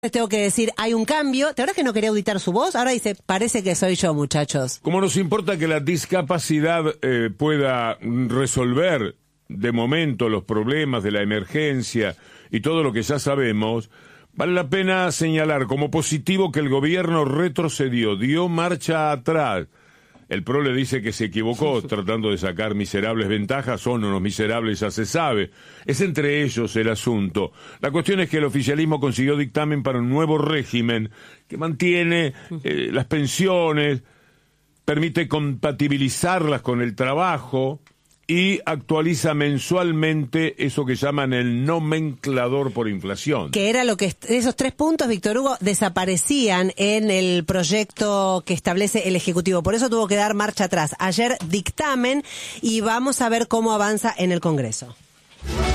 Les tengo que decir, hay un cambio. ¿Te acuerdas que no quería auditar su voz? Ahora dice, parece que soy yo, muchachos. Como nos importa que la discapacidad pueda resolver de momento los problemas de la emergencia y todo lo que ya sabemos, vale la pena señalar como positivo que el gobierno retrocedió, dio marcha atrás. El PRO le dice que se equivocó tratando de sacar miserables ventajas, son unos miserables, ya se sabe. Es entre ellos el asunto. La cuestión es que el oficialismo consiguió dictamen para un nuevo régimen que mantiene las pensiones, permite compatibilizarlas con el trabajo y actualiza mensualmente eso que llaman el nomenclador por inflación. Que era lo que esos 3 puntos, Víctor Hugo, desaparecían en el proyecto que establece el Ejecutivo. Por eso tuvo que dar marcha atrás. Ayer dictamen y vamos a ver cómo avanza en el Congreso.